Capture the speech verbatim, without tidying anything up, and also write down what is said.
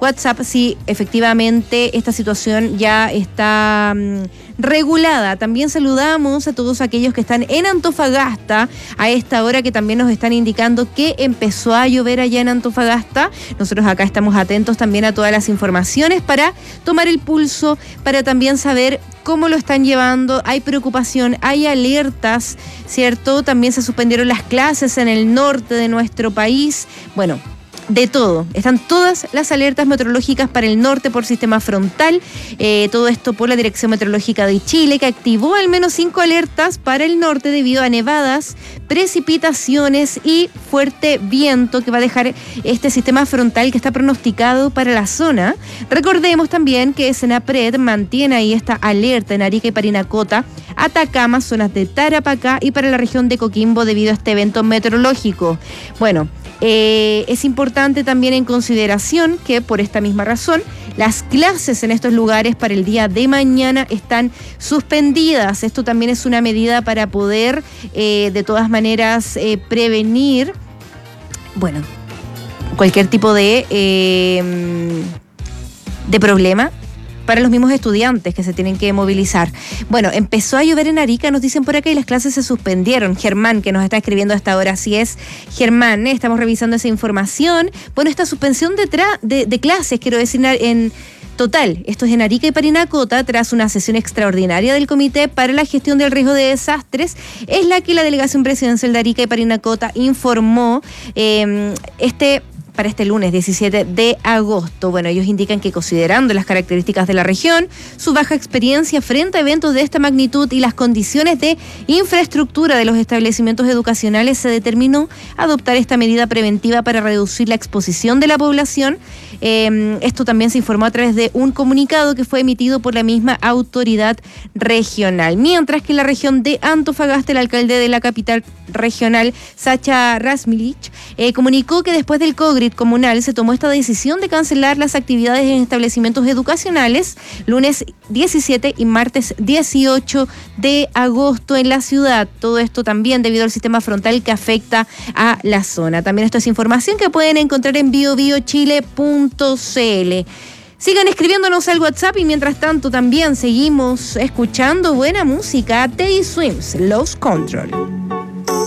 WhatsApp si efectivamente esta situación ya está um, regulada. También saludamos a todos aquellos que están en Antofagasta a esta hora, que también nos están indicando que empezó a llover allá en Antofagasta. Nosotros acá estamos atentos también a todas las informaciones para tomar el pulso, para también saber cómo lo están llevando. Hay preocupación, hay alertas, ¿cierto? También se suspendieron las clases en el norte de nuestro país. Bueno, de todo. Están todas las alertas meteorológicas para el norte por sistema frontal. Eh, todo esto por la Dirección Meteorológica de Chile, que activó al menos cinco alertas para el norte debido a nevadas, precipitaciones y fuerte viento que va a dejar este sistema frontal que está pronosticado para la zona. Recordemos también que Senapred mantiene ahí esta alerta en Arica y Parinacota, Atacama, zonas de Tarapacá y para la región de Coquimbo debido a este evento meteorológico. Bueno, Eh, es importante también en consideración que por esta misma razón las clases en estos lugares para el día de mañana están suspendidas. Esto también es una medida para poder eh, de todas maneras eh, prevenir, bueno, cualquier tipo de, eh, de problema para los mismos estudiantes que se tienen que movilizar. Bueno, empezó a llover en Arica, nos dicen por acá, y las clases se suspendieron. Germán, que nos está escribiendo hasta ahora, así es, Germán, ¿eh? Estamos revisando esa información. Bueno, esta suspensión de, tra- de, de clases, quiero decir, en total, esto es en Arica y Parinacota, tras una sesión extraordinaria del Comité para la Gestión del Riesgo de Desastres, es la que la Delegación Presidencial de Arica y Parinacota informó eh, este... para este lunes diecisiete de agosto. Bueno, ellos indican que considerando las características de la región, su baja experiencia frente a eventos de esta magnitud y las condiciones de infraestructura de los establecimientos educacionales, se determinó adoptar esta medida preventiva para reducir la exposición de la población. Eh, esto también se informó a través de un comunicado que fue emitido por la misma autoridad regional. Mientras que en la región de Antofagasta, el alcalde de la capital regional, Sacha Rasmilich, eh, comunicó que después del COGRI comunal se tomó esta decisión de cancelar las actividades en establecimientos educacionales lunes diecisiete y martes dieciocho de agosto en la ciudad. Todo esto también debido al sistema frontal que afecta a la zona. También esto es información que pueden encontrar en bio bio chile punto c l. Sigan escribiéndonos al WhatsApp y mientras tanto también seguimos escuchando buena música. Teddy Swims, Lost Control.